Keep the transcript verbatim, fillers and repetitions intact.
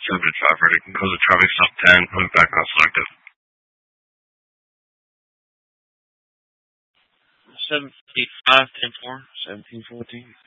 seven fifty-five verdict because of traffic stop ten, went back on selective. seven fifty-five, ten four, seventeen fourteen.